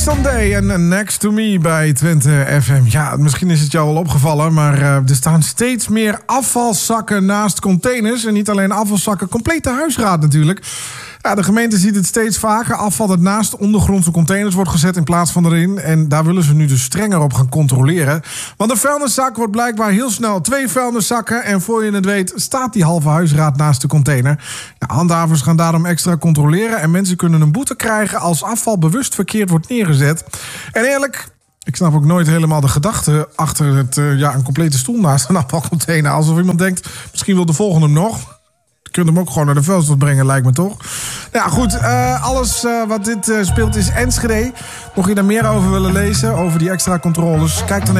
Sunday en Next to Me bij Twente FM. Ja, misschien is het jou al opgevallen, maar er staan steeds meer afvalzakken naast containers. En niet alleen afvalzakken, complete huisraad natuurlijk. Ja, de gemeente ziet het steeds vaker. Afval dat naast ondergrondse containers wordt gezet in plaats van erin. En daar willen ze nu dus strenger op gaan controleren. Want een vuilniszak wordt blijkbaar heel snel 2 vuilniszakken. En voor je het weet staat die halve huisraad naast de container. Ja, handhavers gaan daarom extra controleren. En mensen kunnen een boete krijgen als afval bewust verkeerd wordt neergezet. En eerlijk, ik snap ook nooit helemaal de gedachte achter het, een complete stoel naast een afvalcontainer. Alsof iemand denkt, misschien wil de volgende hem nog. Je kunt hem ook gewoon naar de vuilnis brengen, lijkt me toch? Nou ja, goed. Alles wat dit speelt is Enschede. Mocht je daar meer over willen lezen, over die extra controles, kijk dan even